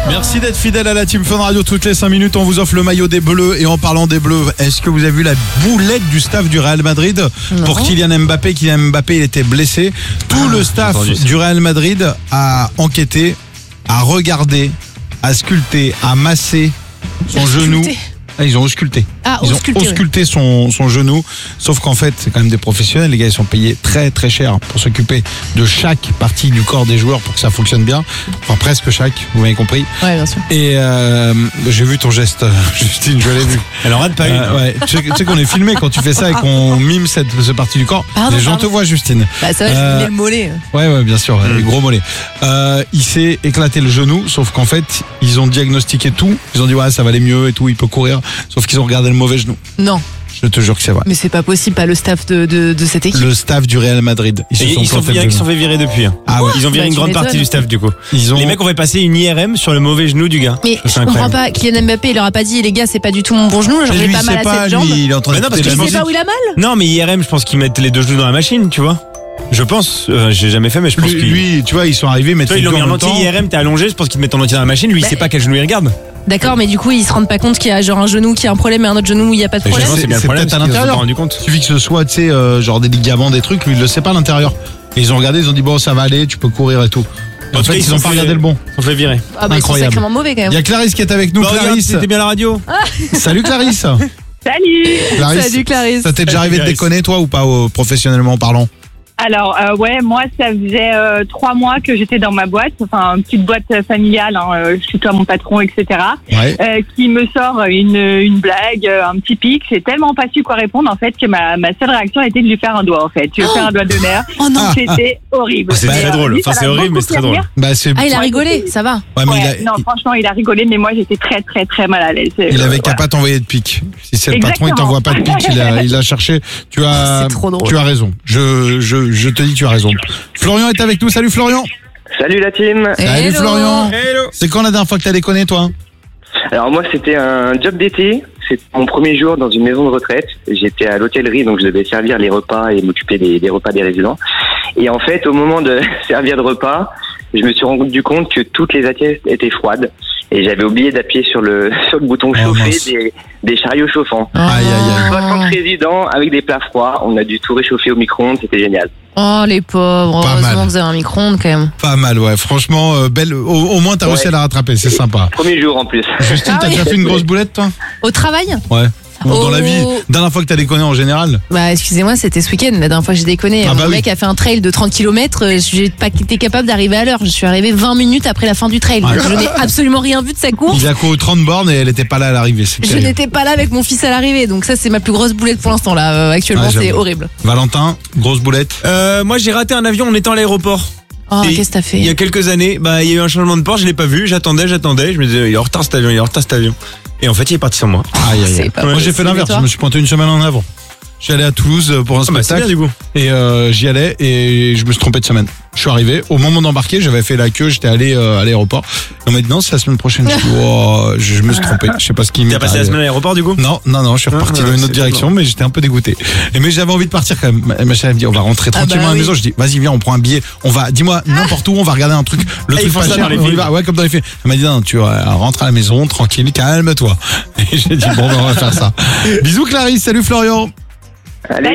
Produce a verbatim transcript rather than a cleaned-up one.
Merci d'être fidèle à la Team Fun Radio. Toutes les cinq minutes, on vous offre le maillot des Bleus. Et en parlant des Bleus, est-ce que vous avez vu la boulette du staff du Real Madrid Non. pour Kylian Mbappé? Kylian Mbappé, il était blessé. Tout Ah, le staff du Real Madrid a enquêté, a regardé, a sculpté, a massé son genou. Ah, ils ont ausculté. Ah, ils ont ausculté, ouais. ausculté son, son genou. Sauf qu'en fait, c'est quand même des professionnels. Les gars, ils sont payés très très cher pour s'occuper de chaque partie du corps des joueurs pour que ça fonctionne bien. Enfin, presque chaque, vous m'avez compris. Ouais, bien sûr. Et euh, j'ai vu ton geste, Justine, je l'ai vu. Elle en rate pas une. Euh, ouais. Tu sais, tu sais qu'on est filmé quand tu fais ça et qu'on mime cette, cette partie du corps. Pardon, les gens pardon. te voient, Justine. Bah, ça va, Euh, je mets le mollet. Ouais, ouais, bien sûr, Mm. les gros mollets. Euh, il s'est éclaté le genou, sauf qu'en fait, ils ont diagnostiqué tout. Ils ont dit, ouais, ça va aller mieux et tout, il peut courir. Sauf qu'ils ont regardé le mauvais genou. Non, Je te jure que c'est vrai. mais c'est pas possible, pas le staff de, de, de cette équipe. Le staff du Real Madrid. Ils se Et sont ils sont, plantés virés, le ils sont genou. fait virer depuis. hein. Ah ouais. Ils ont viré Bah, une tu grande partie m'étonnes. du staff du coup. Ils ont. Les mecs ont fait passer une I R M sur le mauvais genou du gars. Mais Ça, c'est je comprends incroyable. pas, Kylian Mbappé, il leur a pas dit, les gars, c'est pas du tout mon bon genou, j'en Mais ai lui, pas il mal sait à pas, cette jambe. lui, il est en train Mais non, parce d'écouter que la je Tu pense sais musique. pas où il a mal? Non, mais I R M, je pense qu'ils mettent les deux genoux dans la machine, tu vois. Je pense. Euh, J'ai jamais fait, mais je pense Lui, qu'ils. lui, tu vois, ils sont arrivés, mais Toi, ils l'ont mis en entier, I R M, t'es allongé, je pense qu'ils te mettent en entier dans la machine, lui il Bah, sait pas quel genou il regarde. D'accord, mais du coup, ils se rendent pas compte qu'il y a genre un genou qui a un problème et un autre genou où il y a pas de Mais problème. Justement, c'est bien le c'est problème, peut-être à c'est qu'ils se sont l'intérieur. pas rendu compte. Il suffit que ce soit, tu sais, euh, genre des ligaments, des trucs, lui, il le sait pas à l'intérieur. Et ils ont regardé, ils ont dit, bon, ça va aller, tu peux courir et tout. Et en En tout fait, cas, ils ils ont sont pas fait- regardé le bon. Ils sont fait virer. Ah bah, ils sont Incroyable. sacrément mauvais quand Il y même. a Clarisse qui est avec nous. Bah, regarde, Clarisse. c'était bien la radio. Salut Clarisse. Salut. Clarisse. Salut Clarisse. Ça t'est déjà Salut, arrivé de Clarisse. déconner, toi, ou pas, euh, professionnellement parlant? Alors euh, ouais, moi ça faisait euh, trois mois que j'étais dans ma boîte, enfin une petite boîte euh, familiale, hein, euh, je suis toi mon patron, et cetera. Ouais. Euh, qui me sort une, une blague, euh, un petit pic. J'ai tellement pas su quoi répondre en fait que ma, ma seule réaction a été de lui faire un doigt en fait. Je lui ai fait un doigt d'honneur. Oh non. C'était horrible. C'est Mais, très euh, drôle. lui, Enfin, ça c'est l'a horrible, mais beaucoup c'est très fait drôle. rire. Bah, c'est. Ah, il a Ouais, rigolé, c'est- ça va. Ouais, mais Ouais, il, a- non, il- franchement, il a rigolé, mais moi j'étais très très très mal à l'aise. il Euh, avait qu'à voilà. pas t'envoyer de pic. Si c'est le patron, il Exactement. t'envoie pas de pic, il a, il a cherché. Tu as, C'est trop drôle. tu as raison. Je, je, je te dis, tu as raison. Florian est avec nous. Salut Florian. Salut la team. Salut Hello. Florian. Hello. C'est quand la dernière fois que t'as déconné, toi? Alors moi c'était un job d'été, c'est mon premier jour dans une maison de retraite. J'étais à l'hôtellerie donc je devais servir les repas et m'occuper des, des repas des résidents. Et en fait au moment de servir le repas, je me suis rendu compte que toutes les assiettes étaient froides et j'avais oublié d'appuyer sur le sur le bouton Oh, chauffer mince. des, des chariots chauffants. Oh, Aïe, aïe, aïe. soixante résidents avec des plats froids, on a dû tout réchauffer au micro-ondes, c'était génial. Oh, les pauvres. Pas mal. Heureusement que vous avez un micro-ondes quand même. Pas mal, ouais. Franchement, euh, belle. Au, au moins, t'as Ouais. réussi à la rattraper. C'est sympa. Premier jour en plus. Justine, Ah t'as oui. déjà fait une grosse boulette, toi? Au travail? Ouais. Ou dans Oh. la vie. Dernière fois que t'as déconné en général? Bah, excusez-moi, c'était ce week-end. La dernière fois que j'ai déconné, Ah bah mon oui. mec a fait un trail de trente kilomètres. J'ai pas été capable d'arriver à l'heure. Je suis arrivé vingt minutes après la fin du trail. Ah. Donc, je n'ai absolument rien vu de sa course. Il a couru trente bornes et elle était pas là à l'arrivée. C'est Je terrible. n'étais pas là avec mon fils à l'arrivée. Donc, ça, c'est ma plus grosse boulette pour l'instant, là. Euh, actuellement, Ah, c'est j'avoue. horrible. Valentin, grosse boulette. Euh, moi, j'ai raté un avion en étant à l'aéroport. Oh, Et qu'est-ce que t'as fait? Il y a quelques années, bah, il y a eu un changement de port, je l'ai pas vu, j'attendais, j'attendais, je me disais, il est en retard cet avion, il est en retard cet avion. Et en fait, il est parti sans moi. Aïe, aïe, aïe. c'est pas Moi, j'ai possible, fait l'inverse. et toi Je me suis pointé une semaine en avant. Je suis allé à Toulouse pour un Ah bah, c'est spectacle. bien, du coup. Et euh, j'y allais et je me suis trompé de semaine. Je suis arrivé, au moment d'embarquer, j'avais fait la queue, j'étais allé euh, à l'aéroport. On m'a dit non, c'est la semaine prochaine. Je, dis, oh, je, je me suis trompé. Je sais pas ce qui m'est T'as passé la arrivé. semaine à l'aéroport, du coup? Non, non, non, je suis Ah, reparti ouais, dans une c'est autre direction, mais j'étais un peu dégoûté. Et mais j'avais envie de partir quand même. Ma, ma chérie me dit, on va rentrer Ah tranquillement bah à la oui. maison. Je dis, vas-y, viens, on prend un billet. On va, dis-moi n'importe où, on va regarder un truc. Le Ah, truc ils font pas ça cher, dans les on y films. va. Ouais, comme dans les films. Elle m'a dit, non, tu euh, rentres à la maison, tranquille, calme-toi. Et j'ai dit, bon, ben, on va faire ça. Bisous Clarisse, salut Florian. Allez,